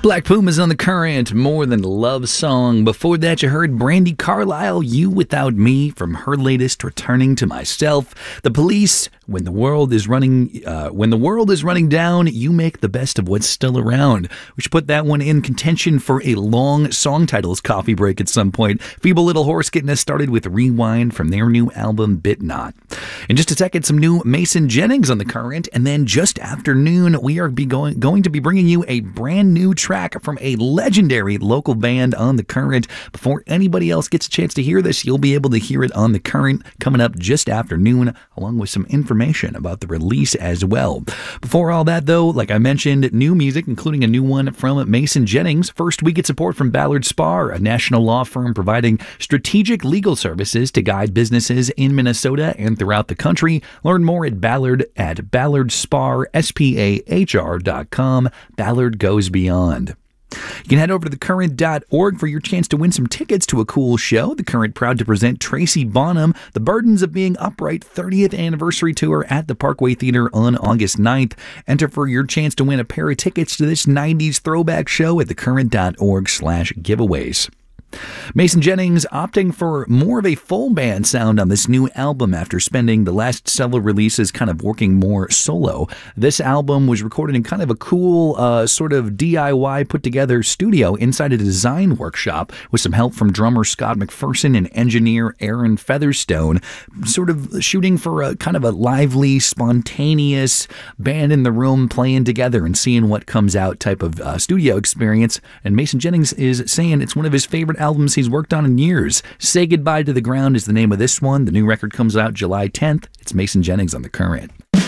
Black Pumas on the Current, More Than a Love Song. Before that, you heard Brandi Carlile, You Without Me, from her latest Returning to Myself. The Police, When the World is Running Down, You Make the Best of What's Still Around. We should put that one in contention for a long song titles coffee break at some point. Feeble Little Horse getting us started with Rewind from their new album, Bit Not. In just a second, some new Mason Jennings on the Current, and then just after noon, we are going to be bringing you a brand new track from a legendary local band on the Current. Before anybody else gets a chance to hear this, you'll be able to hear it on the Current coming up just after noon, along with some information about the release as well. Before all that, though, like I mentioned, new music, including a new one from Mason Jennings. First, we get support from Ballard Spahr, a national law firm providing strategic legal services to guide businesses in Minnesota and throughout the country. Learn more at ballardspahr, SPAHR.com. Ballard goes beyond. You can head over to thecurrent.org for your chance to win some tickets to a cool show. The Current proud to present Tracy Bonham, The Burdens of Being Upright 30th Anniversary Tour at the Parkway Theater on August 9th. Enter for your chance to win a pair of tickets to this 90s throwback show at thecurrent.org/giveaways. Mason Jennings opting for more of a full band sound on this new album after spending the last several releases kind of working more solo. This album was recorded in kind of a cool sort of DIY put together studio inside a design workshop with some help from drummer Scott McPherson and engineer Aaron Featherstone, sort of shooting for a kind of a lively, spontaneous band in the room playing together and seeing what comes out type of studio experience. And Mason Jennings is saying it's one of his favorite albums he's worked on in years. Say Goodbye to the Ground is the name of this one. The new record comes out July 10th. It's Mason Jennings on the Current.